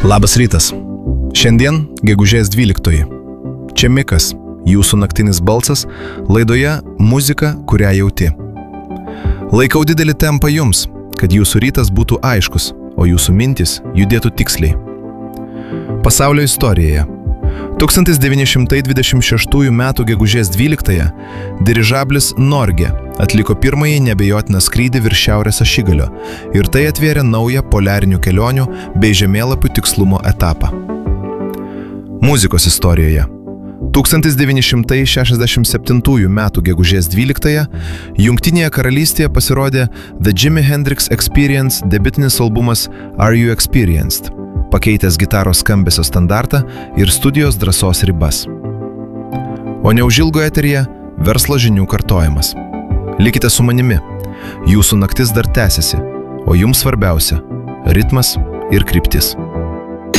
Labas rytas. Šiandien gegužės 12. Čia Mikas, jūsų naktinis balsas, laidoje muzika, kurią jauti. Laikau didelį tempą jums, kad jūsų rytas būtų aiškus, o jūsų mintis judėtų tiksliai. Pasaulio istorijoje. 1926 m. gegužės 12 dirižablis Norge atliko pirmąjį neabejotiną skrydį virš Šiaurės ašigalio ir tai atvėrė naują poliarinių kelionių bei žemėlapių tikslumo etapą. Muzikos istorijoje. 1967 m. gegužės 12 Jungtinėje karalystėje pasirodė The Jimi Hendrix Experience debiutinis albumas Are You Experienced, pakeitęs gitaros skambesio standartą ir studijos drąsos ribas. O neužilgo eteryje verslo žinių kartojimas. Likite su manimi, jūsų naktis dar tęsiasi, o jums svarbiausia – ritmas ir kryptis.